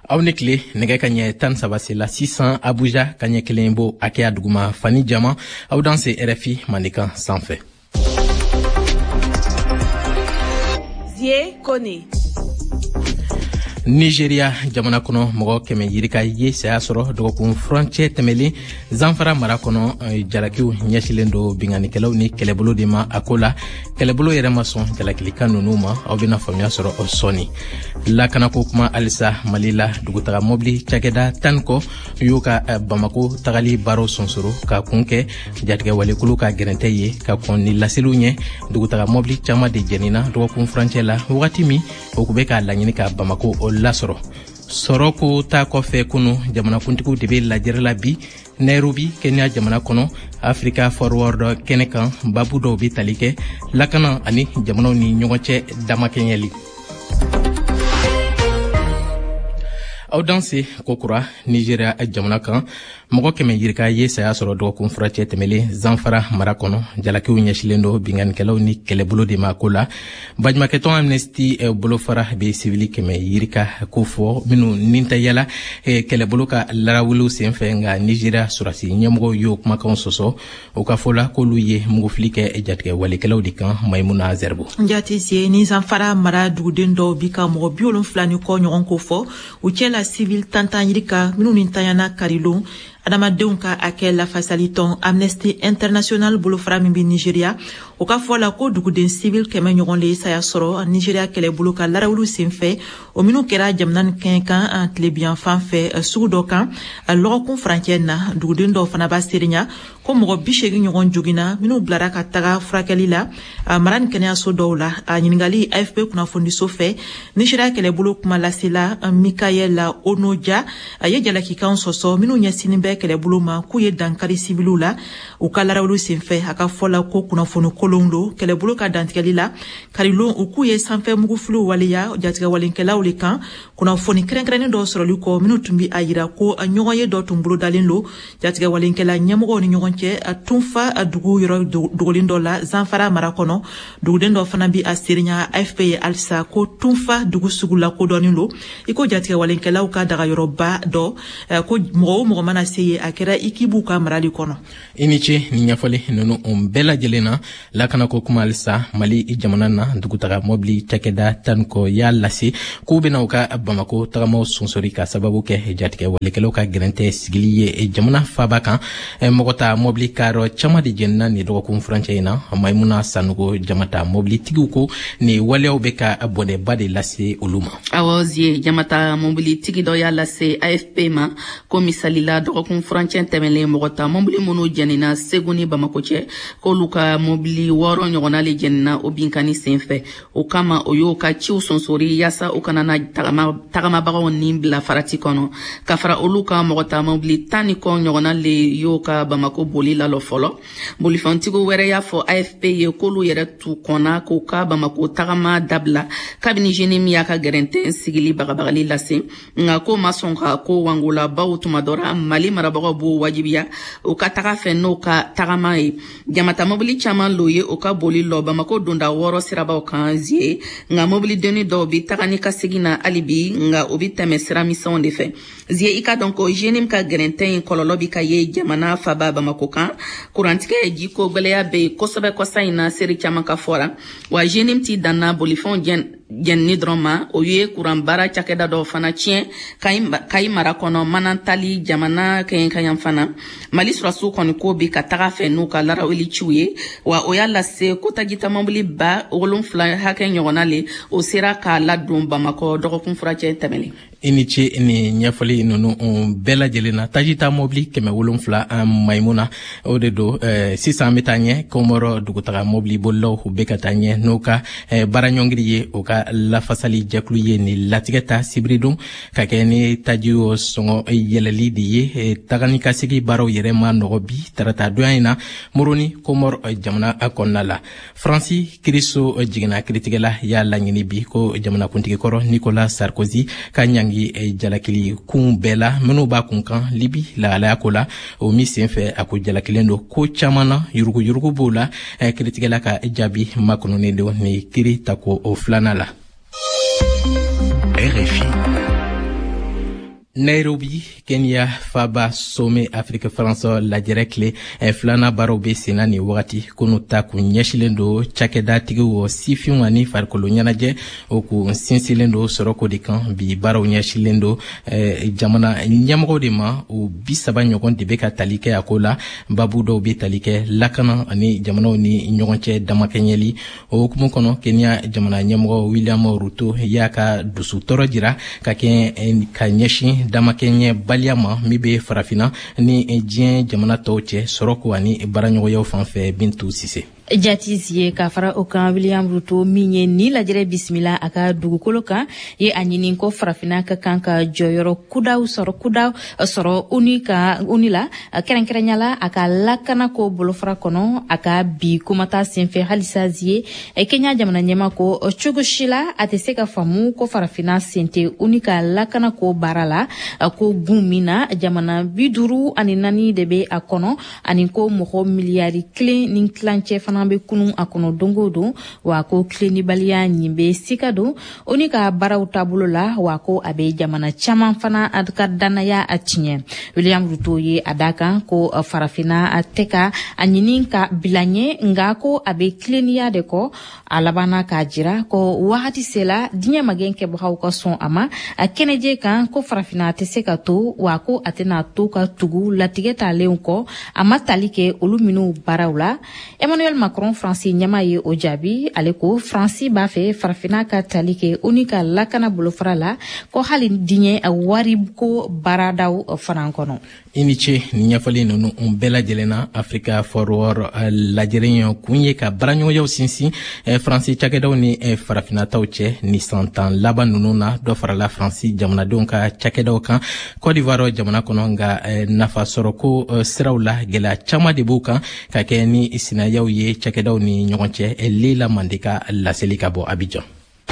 aw ni tile nɛgɛ ka ɲɛ 17 la 600 Abuja ka ɲɛ 1 bo akɛya duguma Fani Jama aw dan se RFI Mandikan sanfɛ. Zie Kone. Nigeria jamana kɔnɔ mɔgɔ 100 yirika ye saya sɔrɔ dɔgɔkun furancɛ tɛmɛlen Zamfara mara kɔnɔ jalakiw ɲɛsilen do binganikɛlaw ni kɛlɛbolo de ma a ko la kɛlɛbolo yɛrɛ ma sɔn jalakilikan ninnu ma aw bɛna faamuya sɔrɔ o sɔni lakanako kuma alisa Mali la dugutaga mobili cakɛda 10 kɔ y'u ka Bamako tagali baro sonsoro ka kun kɛ jatigɛ walekulu ka gɛrɛntɛ ye ka kɔn ni laseliw ɲɛ dugutaga mobili caman de jɛnina dɔgɔkun furancɛ la wagati min o kun bɛ ka laɲini ka Bamako lasɔrɔ sɔrɔko ta kɔfɛ kunu jamanakuntigiw de bɛ lajɛrɛ la bi Nairobi Kenya jamana kɔnɔ Africa Forward kɛnɛ kan babu dɔw bɛ tali kɛ lakana ani jamanaw ni ɲɔgɔn cɛ damakɛɲɛli aw danse kokura Nigeria jamana kan mɔgɔ 100 yirika ye saya sɔrɔ dɔgɔkun furancɛ tɛmɛlen Zamfara mara kɔnɔ jalakiw ɲɛsilen do binganikɛlaw ni kɛlɛbolo de ma ko la bajumakɛtɔn Amnesty bolofara be civili 100 yirika ko fɔ minnu ninta yala kɛlɛbolo ka larawuliw senfɛ nga Nigeria surasi ɲɛmɔgɔw y'o kumakanw sɔsɔ o ka fɔ la k'olu ye mugufili kɛ jatigɛ walekɛlaw de kan Maimuna Zerbo njati sie ni Zamfara mara duguden dɔw bi ka mɔgɔ 70 ni kɔ ɲɔgɔn ko fɔ u cɛ la civil tantan yirika minnu nintayana karilon adamadenw ka akɛ lafasali tɔn Amnesty International bolofara min bi Nigeria o ka fɔ la ko duguden civil 100 ɲɔgɔn le saya sɔrɔ Nigeria kɛlɛbolo ka larawulu senfɛ o minnu kɛra jamana ni kɛn kan an tilebiyan fan fɛ sugu dɔ kan lɔgɔkun furancɛ na duguden dɔw fana b'a serinya ko mɔgɔ 80 ɲɔgɔn jogina minnu bilara ka taga furakɛli la mara ni kɛnɛyaso dɔw la a ɲiningali AFP kunnafoniso fɛ Nigeria kɛlɛbolo kuma lasela Mikaela Onoja a ye jalakikan sɔsɔ minnu ɲɛsinin bɛ kɛlɛbolo ma k'u ye dankari sibiliw la u ka larawulu senfɛ a ka fɔ la ko kunnafoni kolon do kɛlɛbolo ka dantigɛli la karilon u k'u ye sanfɛ mugufiliw waleya jatigɛ walenkɛlaw le kan kunnafoni kɛrɛnkɛrɛnnen dɔ sɔrɔli kɔ minnu tun bi a yira ko ɲɔgɔn ye dɔ tun bolo dalen lo jatigɛ walenkɛla ɲɛmɔgɔw ni ɲɔgɔn cɛ a tunfa dugu yɔrɔ dogolen dɔ la Zamfara mara kɔnɔ duguden dɔ fana bi a serinya AFP ye alisa ko tunfa dugu sugu la kodɔnnen lo iko jatigɛ walenkɛlaw ka dagayɔrɔba dɔ ko mɔgɔ o mɔgɔ mana se ye a kɛra ikibu ka marali kɔnɔ ini ce ni ɲɛfɔli ninnu bɛɛ lajɛlen na lakanako kuma alisa Mali jamana na dugutaga mobili cakɛda 10 kɔ y'a lase k'u bɛna u ka Bamako tagamaw sonsori ka sababu kɛ jatigɛ walekɛlaw ka gɛrɛntɛ sigili ye jamana faaba kan mɔgɔ ta mobili kaarɔ caman de jɛnina ni dɔgɔkun furancɛ in na Maimuna Sanogo jamata mobili tigiw ko ni waleyaw bɛ ka bɔnɛba de lase olu ma awɔ zie jamata mobili tigi dɔ y'a lase AFP ma ko misali la dɔgɔkun furancɛ tɛmɛlen mɔgɔ ta mobili minnu jɛnina Segu ni Bamako cɛ k'olu ka mobili 6 ɲɔgɔnna le jɛnina o binkani senfɛ o kama o y'o ka ciw sonsori yaasa o kana na tagamabagaw ni bila farati kɔnɔ ka fara olu ka mɔgɔ ta mobili 10 ni kɔ ɲɔgɔnna le y'o ka Bamako boli la lɔ fɔlɔ bolifɛntigiw wɛrɛ y'a fɔ AFP ye k'olu yɛrɛ tu kɔnna k'u ka Bamako tagama dabila kabini jeune min y'a ka gɛrɛntɛ sigili bagabagali lase nka ko ma sɔn ka ko wangolabaw tuma dɔra Mali marabagaw b'o wajibiya o ka taga fɛ n'o ka tagama ye jamata mobili caman lo ye o ka boli lɔ Bamako donda 6 sirabaw kan zie nka mobili deni dɔw bi taga ni ka segin na alibi nka o bi tɛmɛ sira misɛnw de fɛ zie i ka dɔn ko jeune ka gɛrɛntɛ in kɔlɔlɔ bi ka ye jamana faba Bamako kan kurantigɛ jiko gwɛlɛya be kosɛbɛ kɔsa in na seri caman ka fɔra wa jeune ti danna bolifɛnw jɛnni dɔrɔn ma o ye kuran baara cakɛda dɔw fana tiɲɛ kayi mara kɔnɔ manantali jamana kɛɲɛkaɲan fana Mali surasiw kɔni ko bi ka taga fɛ n'u ka larawuli ciw ye wa o y'a lase ko tajita mobili ba 7 hakɛ ɲɔgɔnna le o sera k'a ladon Bamako dɔgɔkun furancɛ tɛmɛlen ini ce ni ɲɛfɔli ninnu bɛɛ lajɛlen na tajita mobili 700 Maimuna o de do sisan bɛ taa ɲɛ Komɔrɔ dugutaga mobili bolilaw bɛ ka taa ɲɛ n'o ka baaraɲɔngiri ye o ka lafasali jɛkulu ye ni latigɛ ta sibiridon ka kɛ ni tajiw sɔngɔ yɛlɛli de ye tagani ka segi baaraw yɛrɛ ma nɔgɔ bi tarata donya in na Moroni Komɔrɔ jamana kɔnɔna la Faransi kiriso jiginna kiritigɛla y'a laɲini bi ko jamanakuntigi kɔrɔ Nicolas Sarkozy ka ɲangi jalakili kun bɛɛ la minnu b'a kun kan Libi lahalaya ko la o mi senfɛ a ko jalakilen do ko caman na yurugu b'o la kiritigɛla ka jaabi makɔnɔnen do ni kiri tako o filanan la RFI Nairobi, Kenya, Faba, Some, Afrique, France, la directe, Flana Barobe, Senani, Wati, Kunuta, Kunyashilendo, Chakeda, Tigo, Sifium, Ani, Farkolo, Nyanaje, Oku, Sinsilendo, Soroko de Kan, Bi Baro Nyashilendo, Jamana, Nyamro de Ma, ou Bisaba Nyogon de Beka Talike, Akola, Babudo, Betalike, Lakana, Ani, Jamano, ni Nyogonche, Damakenyeli, Okumukono, Kenya, Jamana, Nyamro, William Ruto, Yaka, Dusu Torojira, Kaken, Kanyeshi, Damakenye Baliama Mibe Farafina ni Dien Jamana Toche Soroko ani Baranyoyo Fanfe Bintou Sise. Jatizie ka fara okan William Ruto minye ni lajere bismillah aka dugukolo kan ye anyinin ko farafina ka kanka joyoro kudaw soro unila kerenkerenyala aka lakana ko bolofara kono aka bi kumata senfe halisazie Kenya jamana nyema ko chugushila atese ka famu ko farafina sente unika lakana ko barala ko gumina jamana biduru aninani debe akono aninko moho miliari clean nin clanche be kunu akono dongodo wako kleni balia nyimbe sikado onika bara utabulo la wako abe jamana chama fana adka danaya atinye William Ruto ye adaka ko farafina ateka anyininka bilanye ngako abe klenia de ko alabana kajira ko wahati sela dinya magenke bohaw ko son ama keneje kan ko farafina teseka to wako atena to ka tugu latigeta leunko ama talike oluminu barawla Emmanuel Macron Francis Nyamaye Ojabi aleko Francis bafe farafina ka talike unika lakana bulofrala ko halin dinye warib ko baradaw frankono Iniche nyafali nunu umbela jelena Africa Forward lajerenyo kunye ka baranyo yaw sinsi Francis chakedaw ni farafina tawche ni santan laba nunu na do farala Francis jamana donka chakedaw kan Côte d'Ivoire jamana kono nga nafa soroko sirawla gela chama de buka ka keni isina yaw ye chakedaw ni nyogonche Lila Mandeka la selika bo Abidjan.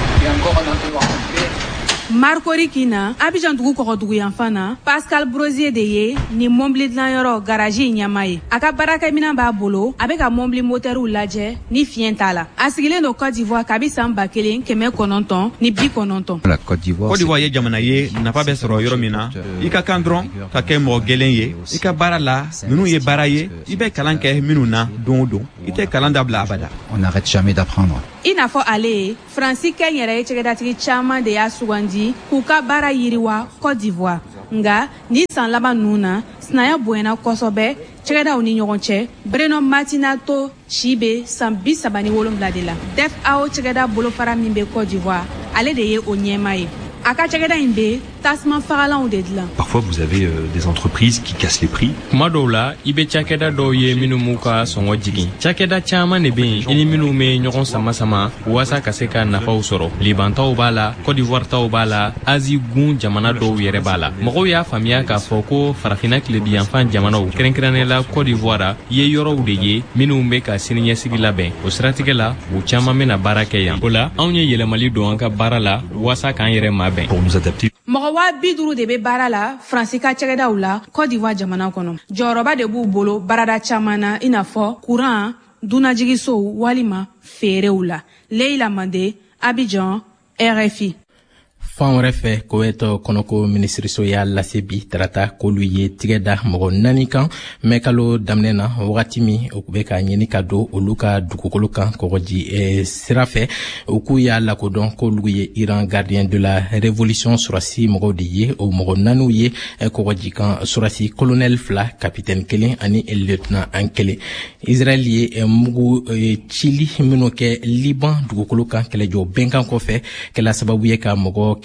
Marco Rikina, Abidjan dugu kokodugu yanfana, Pascal Brosier de ye, ni mombli dlanyoro garage nyamaye. Aka baraka mina ba bolo, abeka mombli moteru laje, ni fientala. Asigile no Côte d'Ivoire kabi samba kelen, keme kononton, ni bi kononton. La Côte d'Ivoire ye jamana ye, na pa besoro yoromina, ika kandron, ka kemo gelen ye, ika barala, minu ye baraye, ibe kalanke minuna, don, ite kalanda bla abada. On n'arrête jamais d'apprendre. Ina fo ale, Francis Kenyere chegedatiri chama de ya sugandi, kuka bara yiriwa Côte d'Ivoire. Nga, ni san laba nuna, snaya buena kosobe, chegeda uni nyogonche, Breno Matinato, Chibe, san bisabani wolumla de la. Def ao chegeda bolofara mimbe Côte d'Ivoire, ale de ye onyemaye. Aka chegeda imbe, tasman farala ou de la. Parfois, vous avez des entreprises qui cassent les prix. Madola, ibe chakeda doye minu muka songo jigi. Chakeda chama nebe, ini minu me nyogon sama wasa kaseka nafa usoro. Libanta ubala, Côte d'Ivoire ta ubala, Azi gun jamana do yere bala. Mogo ya famia ka foko farafina klebi enfant jamana u kerenkranela Côte d'Ivoire ye yoro udeye minu me ka sininye sigila ben. Usratigela u chama mena barake yan. Ola, aunye yele mali do anka barala wasa kan yere maben. Pour nous adapter. Mogawa biduru de be barala, Fransika chegeda ula, Côte d'Ivoire jamana kono. Joroba de bu bolo, barada chamana, inafo, courant, dunajigiso, walima, fereula. Leila Mande, Abidjan, RFI. Fan wɛrɛ fɛ Koweït kɔnɔko minisiriso y'a lase bi tarata k'olu ye tigɛ da mɔgɔ 4 kan mɛ kalo daminɛ na wagati min u bɛ ka ɲini ka don olu ka dugukolo kan kɔgɔji sira fɛ u k'u y'a lakodɔn k'olu ye Iran gardien de la révolution surasi mɔgɔw de ye o mɔgɔ 4 ye kɔgɔji kan surasi colonel 2 capitaine 1 ani lieutenant 1 Israël ye mugu cili minnu kɛ Liban dugukolo kan kɛlɛjɔ bɛnkan kɔfɛ kɛla sababu ye ka mɔgɔ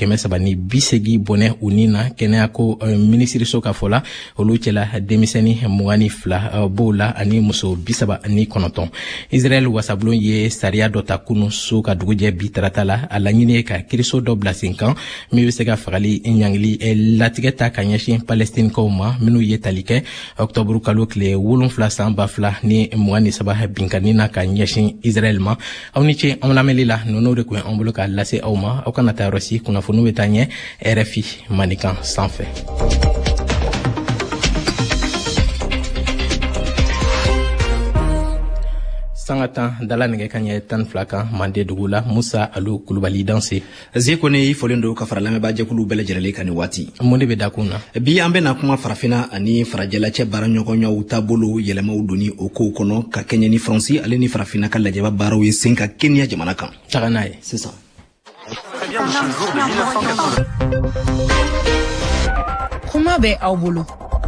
380 bɔnɛ u ni na kɛnɛya ko minisiriso ka fɔ la olu cɛla denmisɛnni 22 b'o la ani muso 39. Israël wasabulon ye sariya dɔ ta kunu so ka dugujɛ bi tarata la a laɲini ye ka kiriso dɔ bila sen kan min bɛ se ka fagali ɲangili latigɛ ta ka ɲɛsin palestinikaw ma minnu ye tali kɛ octobre kalo tile 7 san 2023 binkanni na ka ɲɛsin Israël ma. Aw ni ce anw lamɛnli la ninnu de tun ye an bolo ka lase aw ma aw kana taa yɔrɔ si kunnafoni bɛ taa ɲɛ RFI Manikan sanfɛ. sanga tan dala nɛgɛ ka ɲɛ 12 kan mande dugu la Musa Alu Kulubali danse zie kone i folen do ka fara lamɛnba jɛkulu bɛɛ lajɛlen kan ni waati mun de bɛ da kun na bi an bɛna kuma farafina ani farajɛlacɛ baara ɲɔgɔnɲɔgɔnw taabolo yɛlɛmaw doni o kow kɔnɔ ka kɛɲɛ ni Faransi ale ni farafina ka lajɛba baaraw ye sen ka Kenya jamana kan taga n'a ye sisan kuma bɛ aw bolo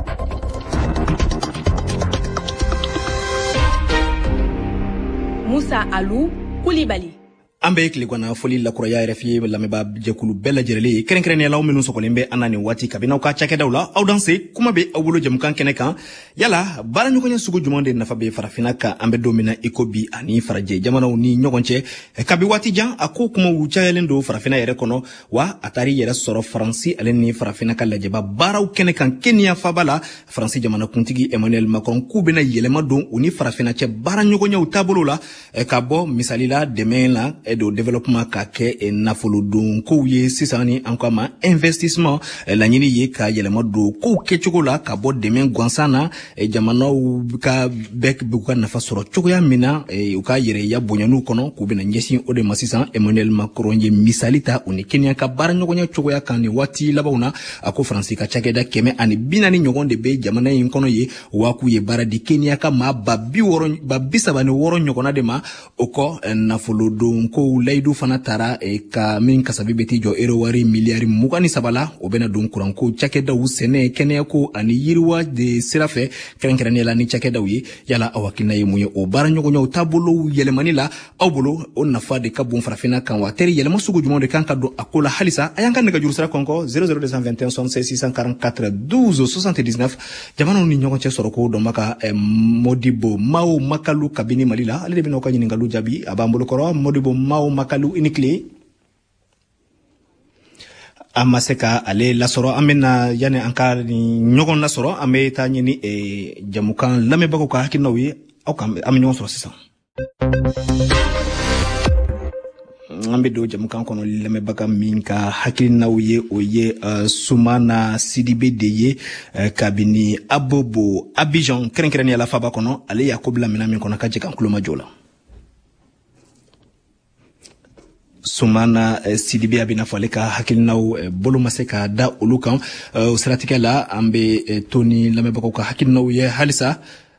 Musa Alu Kulibali an bɛ tilegwana foli lakuraya RFI lamɛnba jɛkulu bɛɛ lajɛlen ye kɛrɛnkɛrɛnnenya la aw minnu sɔgɔlen bɛ an na nin waati kabini aw ka cakɛdaw la aw danse kuma bɛ aw bolo jamukan kɛnɛ kan yala baara ɲɔgɔnya sugu jumɛn de nafa bɛ farafina kan an bɛ don min na i ko bi ani farajɛ jamanaw ni ɲɔgɔn cɛ kabi waati jan a ko kumaw cayalen don farafina yɛrɛ kɔnɔ wa a taari yɛrɛ sɔrɔ Faransi ale ni farafina ka lajɛba baaraw kɛnɛ kan Kenya faba la Faransi jamanakuntigi Emmanuel Macron k'u bɛna yɛlɛma don u ni farafina cɛ baara ɲɔgɔnyaw taabolo la ka bɔ misali la dɛmɛ la do développement ka kɛ nafolodon kow ye sisan ni an ko ma investissement laɲini ye ka yɛlɛma don kow kɛcogo la ka bɔ dɛmɛ gansan na jamanaw ka bɛɛ b'u ka nafa sɔrɔ cogoya min na u ka yɛrɛya bonyaniw kɔnɔ k'u bɛna ɲɛsin o de ma sisan Emmanuel Macron ye misali ta u ni Kenya ka baara ɲɔgɔnya cogoya kan ni waati labanw na a ko Faransi ka cakɛda 140 ɲɔgɔn de bɛ jamana in kɔnɔ ye wa k'u ye baara di Kenya ka maa ba 36 ɲɔgɔnna de ma o kɔ nafolodon ko layidu fana taara ka min kasabi bɛ ti jɔ erowari miliyari 23 la o bɛna don kuranko cakɛdaw sɛnɛ kɛnɛyako ani yiriwa de sira fɛ kɛrɛnkɛrɛnnenya la ni cakɛdaw ye yala aw hakilina ye mun ye o baara ɲɔgɔnyaw taabolo yɛlɛmani la aw bolo o nafa de ka bon farafina kan wa teri yɛlɛma sugu jumɛn de kan ka don a ko la halisa a y'an ka nɛgɛjuru sira kɔnkɔ 00221 76 644 12 79 jamanaw ni ɲɔgɔn cɛ sɔrɔ ko dɔnba ka Modibo Mao Makalu kabini Mali la ale de bɛna aw ka ɲininkaliw jaabi a b'an bolo kɔrɔ Modibo Mao Makalu inikle an ma se ka ale lasɔrɔ an bɛna yani an ka ɲɔgɔn lasɔrɔ an bɛ taa ɲini jamukan lamɛnbagaw ka hakilinaw ye aw kan an bɛ ɲɔgɔn sɔrɔ sisan an bɛ don jamukan kɔnɔ lamɛnbaga min ka hakilinaw ye o ye Sumana Sidibe de ye kabini Abobo Abidjan kɛrɛnkɛrɛnnenya la faba kɔnɔ ale y'a ko bila minɛn min kɔnɔ ka jɛ kan kulomajɔ la Sumana Sidibe a bɛna fɔ ale ka hakilinaw bolo ma se ka da olu kan o siratigɛ la an bɛ to ni lamɛnbagaw ka hakilinaw ye halisa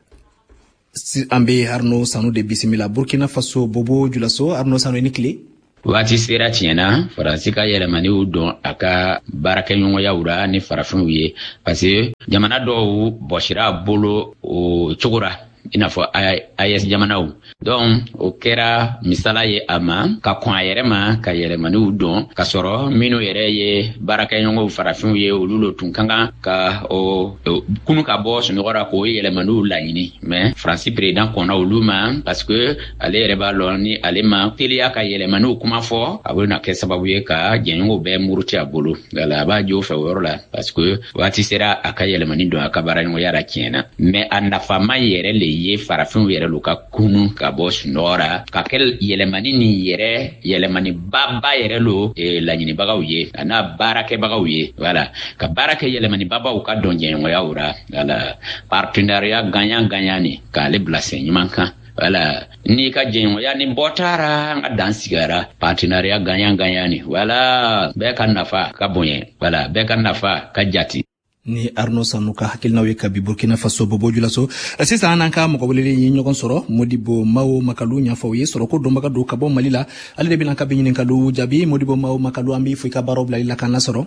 an bɛ Arno Sanu de bisimila Burkina Faso Bobo Julaso Arno Sanu ni tile waati sera tiɲɛna Faransi ka yɛlɛmaniw dɔn a ka baarakɛɲɔgɔnyaw la ni farafinw ye parce que jamana dɔw bɔsira a bolo o cogo la i n'a fɔ AES jamanaw donc o kɛra misala ye a ma ka kɔn a yɛrɛ ma ka yɛlɛmaniw dɔn ka sɔrɔ minnu yɛrɛ ye baarakɛɲɔgɔnw farafinw ye olu lo tun kan kan ka kunu ka bɔ sunɔgɔra k'o yɛlɛmaniw laɲini mais Faransi président kɔnna olu ma parce que ale yɛrɛ b'a lɔn ni ale ma teliya ka yɛlɛmaniw kuma fɔ a bɛna kɛ sababu ye ka jɛɲɔgɔnw bɛɛ muruti a bolo wala a b'a jo fɛ o yɔrɔ la parce que waati sera a ka yɛlɛmani dɔn a ka baaraɲɔgɔnya la tiɲɛna mais a nafama yɛrɛ le ye farafinw yɛrɛ lo ka kunu ka bɔ sunɔgɔra ka kɛ yɛlɛmani ni yɛrɛ yɛlɛmani baba yɛrɛ lo laɲinibagaw ye a n'a baarakɛbagaw ye voilà ka baara kɛ yɛlɛmani babaw ka dɔn jɛɲɔgɔnyaw la voilà partenariat gagnant ni k'ale bila sen ɲuman kan voilà ni ka jɛɲɔgɔnya ni bɔtara an ka dan sigara partenariat gagnant ni voilà bɛɛ ka nafa ka bonya voilà bɛɛ ka nafa ka jati ni Arno Sanu ka hakilinaw ye kabi Burkina Faso Bobo Julaso sisan an ka mɔgɔ welelen ye ɲɔgɔn sɔrɔ Modibo Mao Makalu ɲafaw ye sɔrɔ ko dɔnbaga don ka bɔ Mali la ale de bɛna ka bi ɲininkaliw jaabi Modibo Mao Makalu an b'i fo i ka baaraw bila i la k'an lasɔrɔ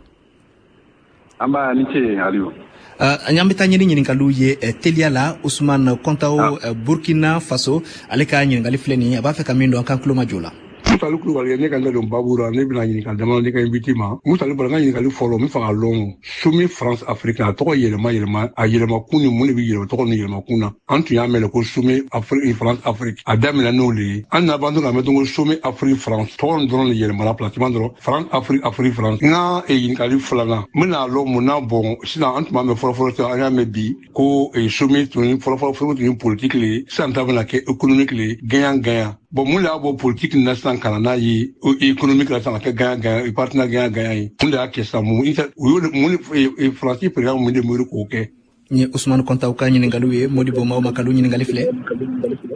an b'a ni ce Aliou an bɛ taa ɲininkaliw ye teliya la Ousmane Kontaw Burkina Faso ale ka ɲininkali filɛ nin ye a b'a fɛ ka min dɔn an kan tulo majɔ la Musali Kulubali ne ka ladon babura ne bɛna ɲininkali dama ne ka invité ma Musali Kulubali ka ɲininkali fɔlɔ min faga lɔn Sumi France Afrique a tɔgɔ yɛlɛma a yɛlɛmakun ni mun de bɛ yɛlɛma tɔgɔ ni yɛlɛmakun na an tun y'a mɛn ko Sumi France Afrique a daminɛ n'o le ye an na bantu ka mɛn ko Sumi Afrique France tɔgɔ dɔrɔn de yɛlɛmana placement dɔrɔn France Afrique France n ka ɲininkali filanan n bɛna lɔn mun na bɔn sisan an tun b'a mɛn fɔlɔfɔlɔ an y'a mɛn bi ko Sumi tun fɔlɔfɔlɔ tun ye politique le sisan ta bɛna kɛ économique le gagnant bon mun de y'a bɔ politique na sisan kana n'a ye économique la sisan ka kɛ gagnant partenaire gagnant ye mun de y'a kɛ sisan mun Faransi président mun de miiri k'o kɛ ni Ousmane Kontaw ka ɲininkaliw ye Modibo Mao Makalu ɲininkali filɛ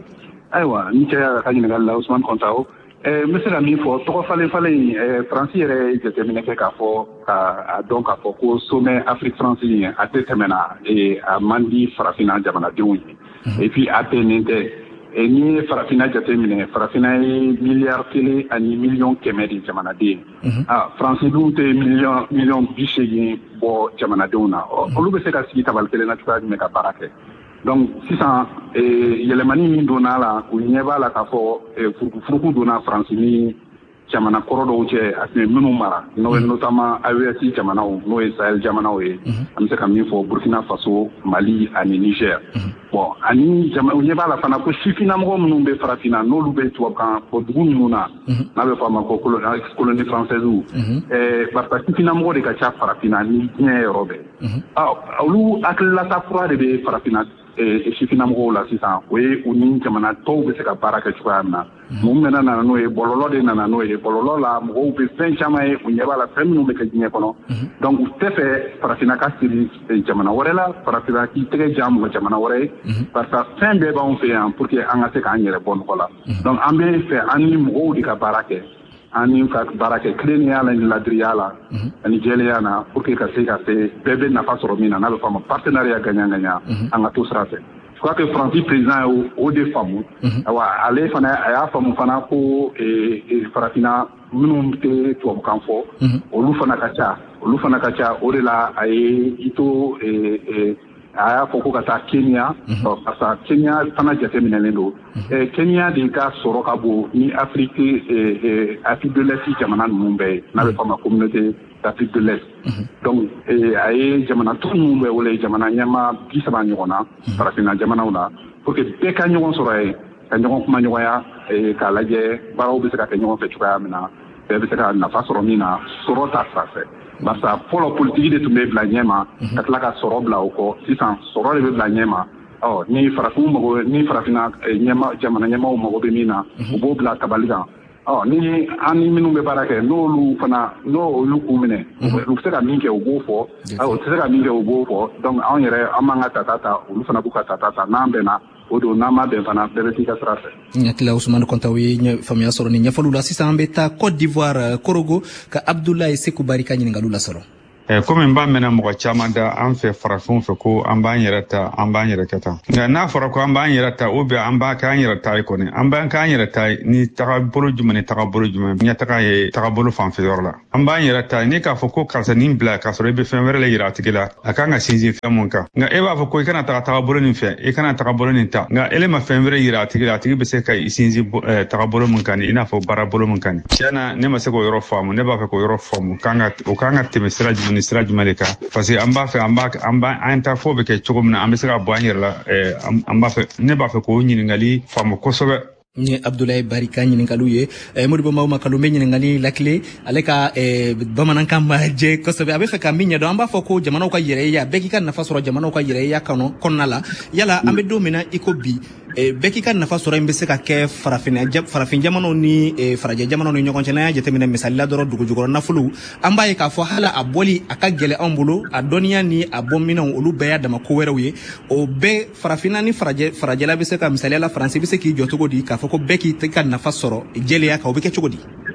Aywa ni cɛ ka ɲininkali la Usman Kontao n bɛ se ka min fɔ tɔgɔ falen Faransi yɛrɛ jateminɛ kɛ k'a fɔ k'a dɔn k'a fɔ ko sommet Afrique France a tɛ tɛmɛna a man di farafinna jamanadenw ye et puis a bɛnnen tɛ ni ye farafinna jateminɛ farafinna ye miliyari 1 ani miliyɔn 100 de jamanaden Faransi dun tɛ miliyɔn 80 bɔ jamanadenw na olu bɛ se ka sigi tabali kelen na cogoya jumɛn ka baara kɛ donc sisan yɛlɛmani min donna la u ɲɛ b'a la k'a fɔ furukufuruku donna Faransi ni jamana kɔrɔ dɔw cɛ a tun ye minnu mara n'o ye notamment AES jamanaw n'o ye Sahel jamanaw ye an bɛ se ka min fɔ Burkina Faso Mali ani Niger bon ani u ɲɛ b'a la fana ko sifinnamɔgɔ minnu bɛ farafinna n'olu bɛ tubabukan fɔ dugu ninnu na n'a bɛ fɔ a ma ko colonie française barisa sifinnamɔgɔ de ka ca farafinna ni diɲɛ yɔrɔ bɛɛ olu hakililata kura de bɛ farafinna sifinnamɔgɔw la sisan o ye u ni jamana tɔw bɛ se ka baara kɛ cogoya min na mun bɛna nana n'o ye bɔlɔlɔ de nana n'o ye bɔlɔlɔ la mɔgɔw bɛ fɛn caman ye u ɲɛ b'a la fɛn minnu bɛ kɛ diɲɛ kɔnɔ donc u tɛ fɛ farafinna ka siri jamana wɛrɛ la farafinna k'i tɛgɛ jan mɔgɔ jamana wɛrɛ ye barisa fɛn bɛɛ b'anw fɛ yan pour que an ka se k'an yɛrɛ bɔ nɔgɔ la donc an bɛ fɛ an ni mɔgɔw de ka baara kɛ ani ka baara kɛ tilennenya la ni ladiriya la ani jɛlenya na pour que ka se bɛɛ bɛ nafa sɔrɔ min na n'a bɛ fɔ a ma partenariat gagnant-gagnant an ka to sira fɛ je crois que Faransi président ye o de faamu ale fana a y'a faamu fana ko farafinna minnu tɛ tubabukan fɔ olu fana ka ca o de la a ye i to a y'a fɔ ko ka taa Kenya parce que Kenya fana jateminɛlen don Kenya de ka sɔrɔ ka bon ni Afrique de l'Est jamana ninnu bɛɛ ye n'a bɛ fɔ a ma communauté d'Afrique de l'Est donc a ye jamana tɔw minnu bɛ wele jamana ɲɛmaa 30 ɲɔgɔn na farafinna jamanaw la pour que bɛɛ ka ɲɔgɔn sɔrɔ yen ka ɲɔgɔn kuma ɲɔgɔnya k'a lajɛ baaraw bɛ se ka kɛ ɲɔgɔn fɛ cogoya min na bɛɛ bɛ se ka nafa sɔrɔ min na sɔrɔ ta sira fɛ barisa fɔlɔ politiki de tun bɛ bila ɲɛma ka tila ka sɔrɔ bila o kɔ sisan sɔrɔ de bɛ bila ɲɛma ni farafinna jamana ɲɛmaw mago bɛ min na u b'o bila tabali kan ni an ni minnu bɛ baara kɛ n'olu k'u minɛ u bɛ se ka min kɛ u b'o fɔ u tɛ se ka min kɛ u b'o fɔ donc anw yɛrɛ an b'an ka tata ta olu fana b'u ka tata ta n'an bɛnna o don n'an ma bɛn fana bɛɛ bɛ t'i ka sira fɛ. N hakili la Usman Kontao ye faamuya sɔrɔ nin ɲɛfɔliw la sisan an bɛ taa Côte d'Ivoire Korogo ka Abdoulaye Sekou Bari ka ɲininkaliw lasɔrɔ. Komi n b'a mɛnna mɔgɔ caman da an fɛ farafinw fɛ ko an b'an yɛrɛ ta an b'an yɛrɛ kɛ tan nka n'a fɔra ko an b'an yɛrɛ ta ou bien an b'a kɛ an yɛrɛ ta ye kɔni an b'an k'an yɛrɛ ta ni tagabolo jumɛn ni tagabolo jumɛn ɲɛtaga ye tagabolo fanfɛ yɔrɔ la an b'an yɛrɛ ta ni k'a fɔ ko karisa nin bila k'a sɔrɔ i bɛ fɛn wɛrɛ la yira a tigi la a kan ka sinsin fɛn mun kan nka e b'a fɔ ko i kana taga tagabolo nin fɛ i kana tagabolo nin ta nka ele ma fɛn wɛrɛ yira a tigi la a tigi bɛ se ka i sinsin tagabolo mun kan i n'a fɔ baarabolo mun kan tiɲɛna ne ma se k'o yɔrɔ faamu ne b'a fɛ k'o yɔrɔ faamu o kan ka tɛmɛ sira jumɛn ni sira jumɛn de kan parce que an b'a fɛ an ta fɔ bɛ kɛ cogo min na an bɛ se ka bɔ an yɛrɛ la ne b'a fɛ k'o ɲininkali faamu kosɛbɛ. Ni Abdoulaye Bari ka ɲininkaliw ye Modibo Mauma Kalou bɛ ɲininkali lakile ale ka bamanankan ma jɛ kosɛbɛ a bɛ fɛ ka min ɲɛdɔn an b'a fɔ ko jamanaw ka yɛrɛya bɛɛ k'i ka nafa sɔrɔ jamanaw ka yɛrɛya kɔnɔna la yala an bɛ don min na i ko bi bɛɛ k'i ka nafa sɔrɔ in bɛ se ka kɛ farafin jamanaw ni farajɛ jamanaw ni ɲɔgɔn cɛ n'an y'a jateminɛ misali la dɔrɔn dugu jukɔrɔ nafolow an b'a ye k'a fɔ hala a bɔli a ka gɛlɛ anw bolo a dɔnniya ni a bɔminɛw olu bɛɛ y'a dama ko wɛrɛw ye o bɛɛ farafinna ni farajɛla bɛ se ka misaliya la Faransi bɛ se k'i jɔ cogo di k'a fɔ ko bɛɛ k'i ka nafa sɔrɔ jɛlenya kan o bɛ kɛ cogo di?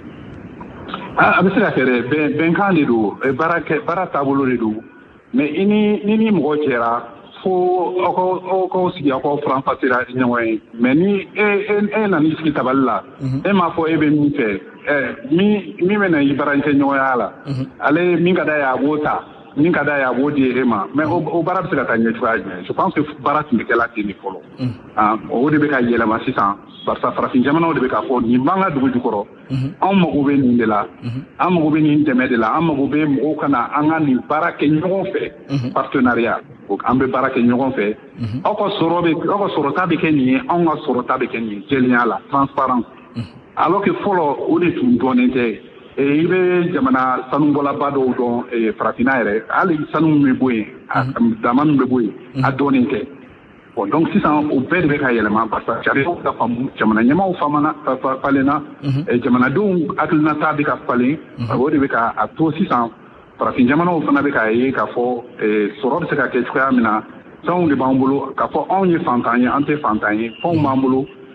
A bɛ se ka kɛ bɛnkan de don baara taabolo de don mais i ni mɔgɔ cɛra fo aw k'aw sigi aw k'aw faranfasira ɲɔgɔn ye mais ni e nan'i sigi tabali la e m'a fɔ e bɛ min fɛ min bɛ na i baara kɛ ɲɔgɔnya la ale min ka d'a ye a b'o ta min ka d'a ye a b'o di e ma mais o baara bɛ se ka taa ɲɛ cogoya jumɛn je pense que baara tun bɛ kɛla ten de fɔlɔ o de bɛ ka yɛlɛma sisan barisa farafin jamanaw de bɛ k'a fɔ nin b'an ka dugu jukɔrɔ anw mago bɛ nin de la an mago bɛ nin dɛmɛ de la an mago bɛ mɔgɔw ka na an ka nin baara kɛ ɲɔgɔn fɛ partenariat an bɛ baara kɛ ɲɔgɔn fɛ aw ka sɔrɔta bɛ kɛ nin ye anw ka sɔrɔta bɛ kɛ nin ye jɛlenya la transparence alors que fɔlɔ o de tun dɔnnen tɛ i bɛ jamana sanubɔlaba dɔw dɔn farafinna yɛrɛ hali sanu min bɛ bɔ yen dama min bɛ bɔ yen a dɔnnen tɛ bon donc sisan o bɛɛ de bɛ ka yɛlɛma parce que sariyaw ka faamu jamana ɲɛmaaw falenna jamanadenw hakilinata bɛ ka falen o de bɛ ka to sisan farafin jamanaw fana bɛ k'a ye k'a fɔ sɔrɔ bɛ se ka kɛ cogoya min na fɛnw de b'an bolo k'a fɔ anw ye fantan ye an tɛ fantan ye fɛnw b'an bolo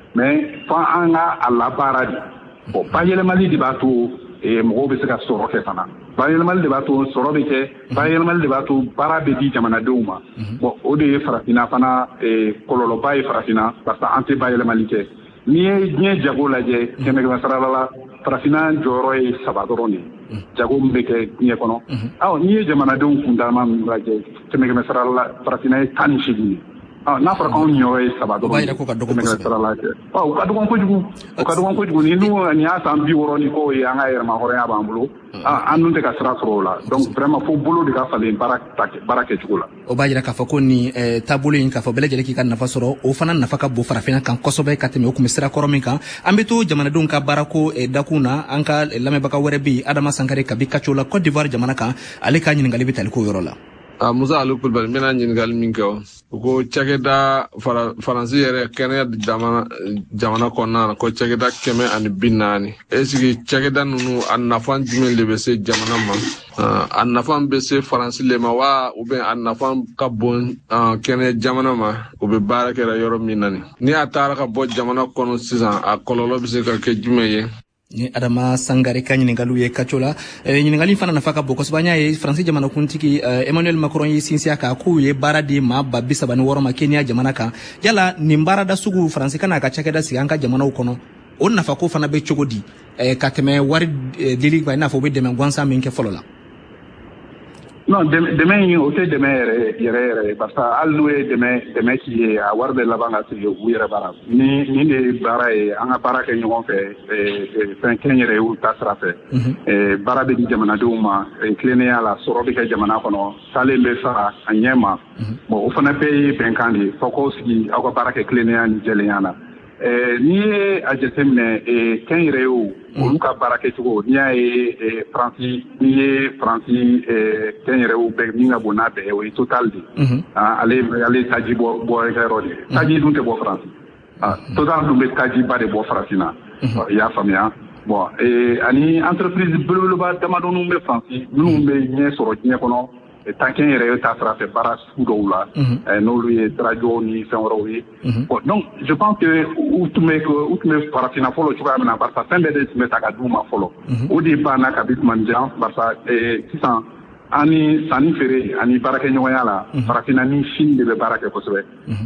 mais fa an ka a labaara de bon bayɛlɛmali de b'a to mɔgɔw bɛ se ka sɔrɔ kɛ fana bayɛlɛmali de b'a to sɔrɔ bɛ kɛ bayɛlɛmali de b'a to baara bɛ di jamanadenw ma bon o de ye farafina fana kɔlɔlɔba ye farafina parce que an tɛ bayɛlɛmali kɛ n'i ye diɲɛ jago lajɛ kɛmɛ sarala la farafina jɔyɔrɔ ye 3 dɔrɔn de jago min bɛ kɛ diɲɛ kɔnɔ n'i ye jamanadenw kundama min lajɛ kɛmɛ sarala la farafina ye 18 ye n'a fɔra anw ɲɔgɔn ye 3 dɔrɔn kɛmɛ sarala kɛ u ka dɔgɔn kojugu ni nin y'a san 60 ni ko ye an ka yɛrɛma hɔrɔnya b'an bolo an dun tɛ ka sira sɔrɔ o la donc vraiment fo bolo de ka falen baara kɛcogo la o b'a jira k'a fɔ ko nin taabolo in k'a fɔ bɛɛ lajɛlen k'i ka nafa sɔrɔ o fana nafa ka bon farafina kan kosɛbɛ ka tɛmɛ o tun bɛ sira kɔrɔ min kan an bɛ to jamanadenw ka baarako dakun na an ka lamɛnbaga wɛrɛ bɛ yen Adama Sankare kabi Kaco la Côte d'Ivoire jamana kan ale ka ɲininkali bɛ tali k'o yɔrɔ la. Musa Ali Kulubali n bɛna ɲininkali min kɛ o ko cakɛda Faransi yɛrɛ kɛnɛya jamana kɔnɔna na ko cakɛda 140 est-ce que cakɛda ninnu a nafa jumɛn de bɛ se jamana ma a nafa bɛ se Faransi le ma wa ou bien a nafa ka bon kɛnɛya jamana ma o bɛ baara kɛra yɔrɔ min na ni a taara ka bɔ jamana kɔnɔ sisan a kɔlɔlɔ bɛ se ka kɛ jumɛn ye. Ni Adama Sangare ka ɲininkaliw ye Kaco la ɲininkali fana nafa ka bon kosɛbɛ an y'a ye Faransi jamanakuntigi Emmanuel Macron ye sinsin kan k'u ye baara di maa 36 ma Kenya jamana kan yala nin baarada sugu Faransi kana ka cakɛda sigi an ka jamanaw kɔnɔ o nafa ko fana bɛ cogo di ka tɛmɛ wari dili kan i n'a fɔ u bɛ dɛmɛ gansan min kɛ fɔlɔ la. Non, demain o tɛ dɛmɛ yɛrɛ parce que hali n'o ye dɛmɛ k'i ye a wari bɛ laban ka sigi u yɛrɛ baara ni de baara ye an ka baara kɛ ɲɔgɔn fɛ fɛn kɛn yɛrɛ y'u ta sira fɛ baara bɛ di jamanadenw ma tilennenya la sɔrɔ bɛ kɛ jamana kɔnɔ salen bɛ fara a ɲɛ ma bon o fana bɛɛ ye bɛnkan de ye fɔ k'aw sigi aw ka baara kɛ tilennenya ni jɛlenya na n'i ye a jateminɛ kɛn yɛrɛ y'o olu ka baara kɛcogo n'i y'a ye Faransi n'i ye Faransi kɛn yɛrɛ y'o bɛɛ min ka bon n'a bɛɛ ye o ye Total de ale taji bɔ yɔrɔ de ye taji dun tɛ bɔ Faransi Total dun bɛ taji ba de bɔ Faransi na i y'a faamuya bon ani entreprise belebeleba damadɔnu bɛ Faransi minnu bɛ ɲɛ sɔrɔ diɲɛ kɔnɔ tankɛn yɛrɛ ye ta sira fɛ baara sugu dɔw la n'olu ye radio ni fɛn wɛrɛw ye bon donc je pense que u tun bɛ farafina fɔlɔ cogoya min na barisa fɛn bɛɛ de tun bɛ ta ka d'u ma fɔlɔ o de banna kabi tumanjan barisa sisan ani sanni feere ani baarakɛɲɔgɔnya la farafina ni Chine de bɛ baara kɛ kosɛbɛ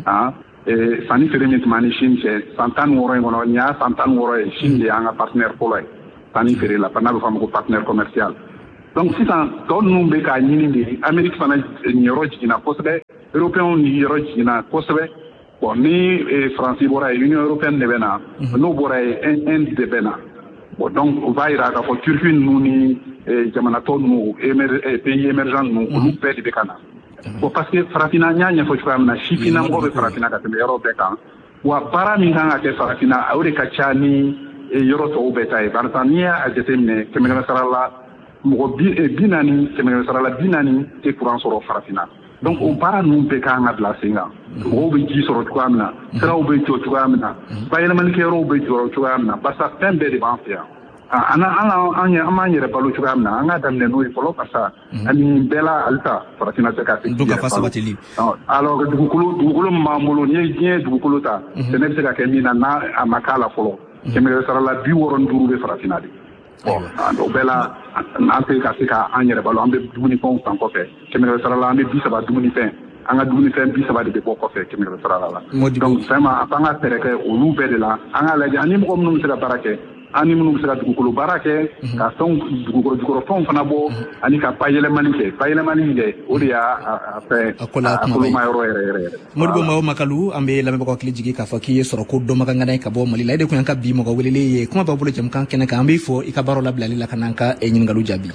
sanni feere min tun b'a ni Chine cɛ san 16 in kɔnɔ nin y'a san 16 ye Chine de y'an ka partenaire fɔlɔ ye sanni feere la n'a bɛ fɔ a ma ko partenaire commercial. Donc sisan tɔ ninnu bɛ k'a ɲini de Amérique fana yɔrɔ jiginna kosɛbɛ Européens ni yɔrɔ jiginna kosɛbɛ bon ni Faransi bɔra ye Union européenne de bɛ na n'o bɔra ye Inde de bɛ na bon donc o b'a jira k'a fɔ Turquie ninnu ni jamana tɔ ninnu pays émergents ninnu olu bɛɛ de bɛ ka na bon parce que farafina n y'a ɲɛfɔ cogoya min na sifinnamɔgɔ bɛ farafina ka tɛmɛ yɔrɔ bɛɛ kan wa baara min kan ka kɛ farafina o de ka ca ni yɔrɔ tɔw bɛɛ ta ye barisa n'i y'a jateminɛ kɛmɛ sara la mɔgɔ 40 kɛmɛ sara la 40 tɛ courant sɔrɔ farafina donc o baara ninnu bɛɛ kan ka bila sen kan mɔgɔw bɛ ji sɔrɔ cogoya min na siraw bɛ jɔ cogoya min na bayɛlɛmalikɛyɔrɔw bɛ jɔ cogoya min na barisa fɛn bɛɛ de b'an fɛ yan an b'an yɛrɛ balo cogoya min na an ka daminɛ n'o ye fɔlɔ barisa ani bɛɛ la halisa farafina tɛ ka se k'i yɛrɛ balo alors dugukolo min b'an bolo n'i ye diɲɛ dugukolo ta sɛnɛ bɛ se ka kɛ min na n'a a ma k'a la fɔlɔ kɛmɛ sara la 65 bɛ farafina de bon o bɛɛ la an tɛ ka se k'an yɛrɛ balo an bɛ dumunifɛnw san kɔfɛ kɛmɛ sara la an bɛ 30 dumunifɛn an ka dumunifɛn 30 de bɛ bɔ kɔfɛ kɛmɛ sara la donc vraiment a b'an ka fɛɛrɛ kɛ olu bɛɛ de la an k'a lajɛ ani mɔgɔ minnu bɛ se ka baara kɛ an ni minnu bɛ se ka dugukolo baara kɛ ka fɛnw dugukolo jukɔrɔfɛnw fana bɔ ani ka bayɛlɛmani kɛ o de y'a fɛ a koloma yɔrɔ yɛrɛ Modibo Mawo Makalu an bɛ lamɛnbagaw hakili jigin k'a fɔ k'i ye sɔrɔ ko dɔnbagangana ye ka bɔ Mali la e de kun y'an ka bi mɔgɔ welelen ye kuma b'a bolo jamukan kɛnɛ kan an b'i fɔ i ka baaraw labilali la ka n'an ka ɲininkaliw jaabi.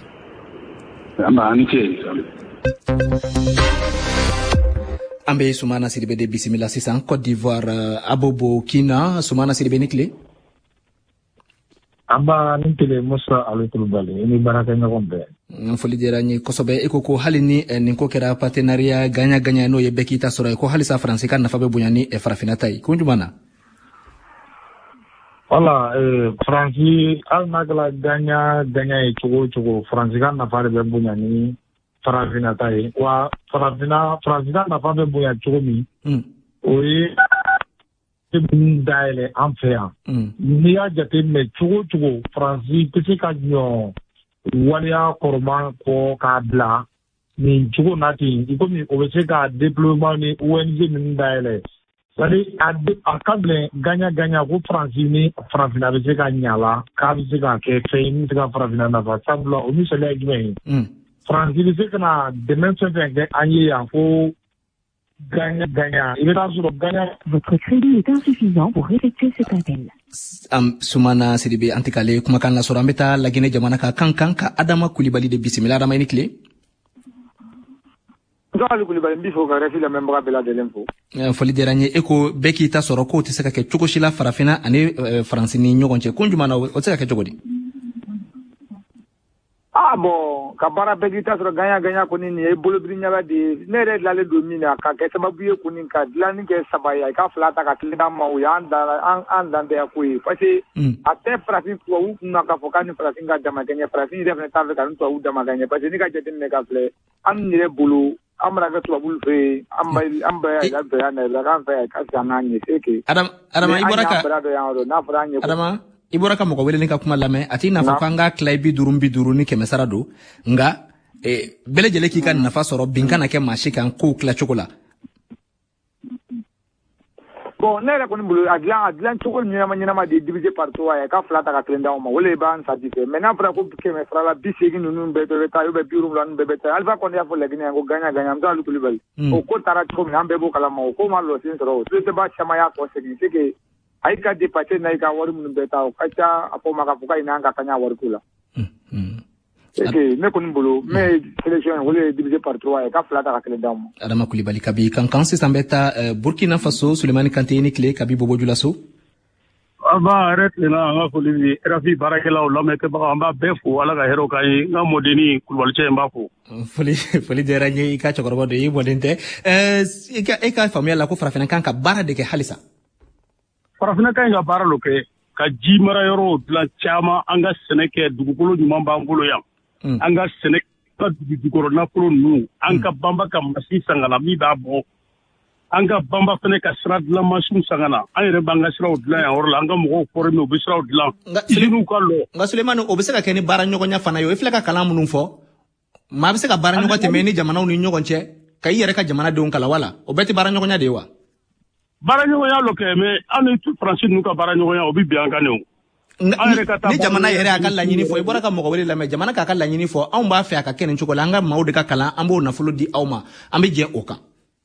Ani ce. an bɛ Sumana Sidibe de bisimila sisan Côte d'Ivoire Abobo Kina. Sumana Sidibe ni tile. Aba ni tele Musa Ali Kulubali ni baraka ɲɔgɔn bɛɛ. Foli diyara n ye kosɛbɛ. E ko ko hali ni nin ko kɛra partenariat gagnant-gagnant n'o ye bɛɛ k'i ta sɔrɔ ye ko halisa Faransi ka nafa bɛ bonya ni farafina ta ye. Kun jumɛn na? Wala Faransi hali n'a kɛra gagnant-gagnant ye cogo o cogo Faransi ka nafa de bɛ bonya ni farafina ta ye. Wa Faransi ka nafa bɛ bonya cogo min o ye dayɛlɛ an fɛ yan n'i y'a jateminɛ cogo cogo faransi tɛ se ka ɲɔ waleya kɔrɔma kɔ k'a bila nin cogo na ten i komi o bɛ se ka déploiement ni ONG ninnu dayɛlɛ a ka gɛlɛn gagnant ko faransi ni farafinna bɛ se ka ɲa la k'a bɛ se ka kɛ fɛn ye min bɛ se ka farafinna nafa sabula o misaliya ye jumɛn ye faransi bɛ se ka na dɛmɛ fɛn fɛn kɛ an ye yan ko gagnant i bɛ taa sɔrɔ gagnant. Votre crédit est insuffisant pour effectuer cet appel. Sumana Sidibe an tɛ k'ale kumakan lasɔrɔ an bɛ taa Laginɛ jamana kan ka Adama Kulibali de bisimila. Adama i ni tile. Nzali Kulibali n b'i fɔ ka RFI lamɛnbaga bɛɛ lajɛlen fo. Foli diyara n ye. E ko bɛɛ k'i ta sɔrɔ k'o tɛ se ka kɛ cogo si la farafinna ani faransi ni ɲɔgɔn cɛ. Kun jumɛn na o tɛ se ka kɛ cogo di? Bon ka baara bɛɛ k'i ta sɔrɔ gagnant kɔni nin ye bolobiri ɲaga de ye. Ne yɛrɛ dilanlen don min na ka kɛ sababu ye kɔni ka dilanni kɛ saba ye i ka fila ta ka kelen d'an ma o y'an dantɛya ko ye parce que a tɛ farafin tubabu kun na k'a fɔ k'a ni farafin ka dama kɛ ɲɛ farafin yɛrɛ fana t'a fɛ ka ni tubabu dama kɛ ɲɛ parce que ne ka jateminɛ ka filɛ an yɛrɛ bolo an mana kɛ tubabu fɛ yen an bɛɛ y'a bɛɛ y'a nɛrɛ k'an fɛ yan ka se n'an ɲɛ c'est que Adama i bɔra ka mɔgɔ wele ka kuma lamɛn a t'i n'a fɔ k'an ka tila 50 ni 100 don nka bɛɛ lajɛlen k'i ka nafa sɔrɔ bin kana kɛ maa si kan kow tila cogo la. Bon ne yɛrɛ kɔni bolo a dilan cogo ɲɛnama de divisé par 3 ye ka fila ta ka kelen d'aw ma o le b'an satisfait mais n'a fɔra ko 100 la 80 ninnu bɛɛ bɛ taa ou bien 70 ninnu bɛɛ bɛ taa Alpha Condé y'a fɔ Laginɛ yan ko gagnant Nzali Kulibali o ko taara cogo min an bɛɛ b'o kalama o ko ma lɔsen sɔrɔ o société caman y'a kɔ segin c'est que a y'i ka dépassé n'a y'i ka wari minnu bɛɛ ta o ka ca a fɔ ma k'a fɔ k'a ɲin'an ka kaɲa wariko la. C'est que ne kɔni bolo mais sélection o le ye divisé par 3 ye ka fila ta ka kelen d'aw ma. Adama Kulibali kabi kankan sisan bɛ taa Burkina Faso Sulemani Kante i ni tile kabi Bobojula so. An b'a yɛrɛ tilenna an ka foli di RFI baarakɛlaw lamɛnbaga an b'a bɛɛ fo Ala ka hɛrɛw k'an ye n ka mɔdeni Kulibali cɛ n b'a fo. Foli diyara n ye i ka cɛkɔrɔba dɔ i mɔden tɛ e ka faamuya la ko farafinna kan ka baara de kɛ halisa. Farafinna kan ka baara dɔ kɛ ka ji mara yɔrɔ dilan caman an ka sɛnɛ kɛ dugukolo ɲuman b'an bolo yan an ka sɛnɛ ka dugukolo nafolo ninnu an ka banba ka masi san ka na min b'a bɔ an ka banba fana ka sira dilan masiw san ka na an yɛrɛ b'an ka siraw dilan yan yɔrɔ la an ka mɔgɔw former u bɛ siraw dilan usines ka lɔ. Nka Sulemani o bɛ se ka kɛ ni baara ɲɔgɔnya fana ye o i filɛ ka kalan minnu fɔ maa bɛ se ka baara ɲɔgɔn tɛmɛ ni jamanaw ni ɲɔgɔn cɛ ka i yɛrɛ ka jamanadenw kalan wala o bɛɛ tɛ baara ɲɔgɔnya de ye wa. Baara ɲɔgɔnya lɔ kɛ mais an ni Faransi ninnu ka baara ɲɔgɔnya o bɛ bin an kan ne o. Ni jamana yɛrɛ a ka laɲini fɔ i bɔra ka mɔgɔ wele lamɛn jamana k'a ka laɲini fɔ anw b'a fɛ a ka kɛ nin cogo la an ka maaw de ka kalan an b'o nafolo di aw ma an bɛ jɛ o kan.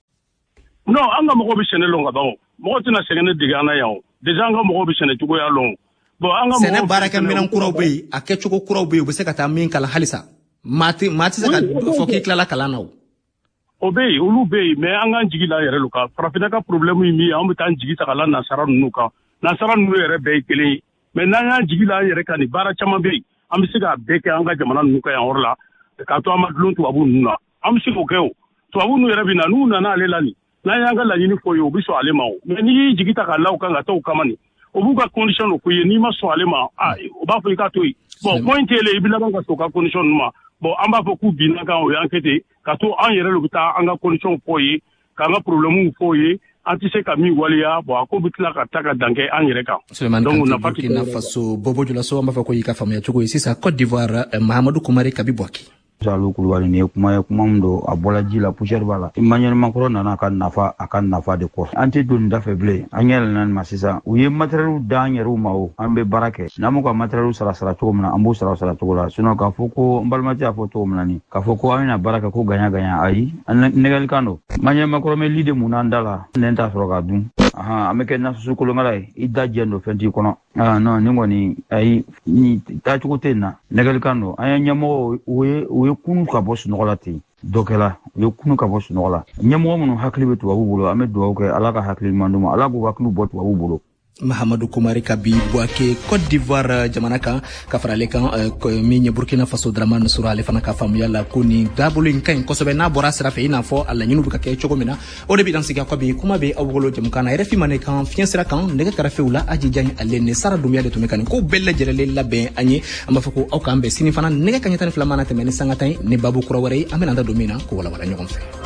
Non an ka mɔgɔw bɛ sɛnɛ lɔn ka ban o mɔgɔ tɛna sɛgɛn ne dege an na yan o déjà an ka mɔgɔw bɛ sɛnɛ cogoya lɔn bon an ka sɛnɛ baarakɛminɛn kuraw bɛ yen a kɛcogo kuraw bɛ yen u bɛ se ka taa min kalan halisa maa tɛ se ka fɔ k'i tilala kalan na o. O bɛ yen olu bɛ yen mais an k'an jigi la yɛrɛ lu kan farafinna ka problème ye min ye an bɛ taa an jigi ta ka la nasara ninnu kan nasara ninnu yɛrɛ bɛɛ ye kelen ye mais n'an y'an jigi la an yɛrɛ kan nin baara caman bɛ yen an bɛ se k'a bɛɛ kɛ an ka jamana ninnu kan yan yɔrɔ la k'a to an ma dulon tubabu ninnu na an bɛ se k'o kɛ o tubabu ninnu yɛrɛ bɛ na n'u nana ale la nin n'an y'an ka laɲini fɔ ye o bɛ sɔn ale ma o mais n'i y'i jigi ta ka la o kan ka taa o kama nin o b'u ka condition dɔ k'u ye n'i ma sɔn ale ma o b'a fɔ i ka to yen bon point tɛ i bɛ laban ka sɔn o ka condition ninnu ma bon an b'a fɔ k'u binna kan o y'an kɛ ten ka to an yɛrɛ de bɛ taa an ka condition fɔ ye k'an ka problème fɔ ye an tɛ se ka min waleya bon a ko bɛ tila ka taa ka dan kɛ an yɛrɛ kan. Sulemani Kante Burkina Faso Bobojula so an b'a fɔ ko y'i ka faamuya cogo ye sisan Côte d'Ivoire Mahamadou Koumari kabi Bouaké. Nzali Kulibali nin ye kuma ye kuma min don a bɔla ji la poussière b'a la Emmanuel Macron nana a ka nafa de kɔ an tɛ don nin da fɛ bilen an yɛlɛnna nin ma sisan u ye matériel d'an yɛrɛw ma o an bɛ baara kɛ n'an m'u ka matériel sara cogo min na an b'o sara cogo la sinon k'a fɔ ko n balimakɛ y'a fɔ cogo min na nin k'a fɔ ko an bɛna baara kɛ ko gagnant ayi nɛgɛlikan don Emmanuel Macron bɛ li de mun n'an da la nɛn t'a sɔrɔ k'a dun an bɛ kɛ nasusu kolonkala ye i da jɛn don fɛn t'i kɔnɔ non ni kɔni ayi ni taacogo tɛ nin na nɛgɛlikan don an ye ɲɛmɔgɔ u ye kunu ka bɔ sunɔgɔ la ten dɔ kɛla u ye kunu ka bɔ sunɔgɔ la ɲɛmɔgɔ minnu hakili bɛ tubabu bolo an bɛ dugawu kɛ Ala ka hakili ɲuman d'u ma Ala k'u hakiliw bɔ tubabu bolo. Mahamadou Koumari kabi Bouaké Côte d'Ivoire jamana kan ka fara ale kan min ye Burkina Faso Dramane Sura ale fana ka faamuya la ko nin taabolo in ka ɲi kosɛbɛ n'a bɔra sira fɛ i n'a fɔ a laɲiniw bɛ ka kɛ cogo min na o de bɛ dan sigi a kɔ bi kuma bɛ aw bolo jamukan na RFI manɛ kan fiɲɛ sira kan nɛgɛ kɛrɛfɛw la Aji Diagne ale ni Sara Dunbiya de tun bɛ ka nin ko bɛɛ lajɛlen labɛn an ye an b'a fɔ ko aw k'an bɛn sini fana nɛgɛ kaɲɛ 12 mana tɛmɛ ni sanga tan ye ni baabu kura wɛrɛ ye an bɛna an da don min na k'o walawala ɲɔgɔn fɛ.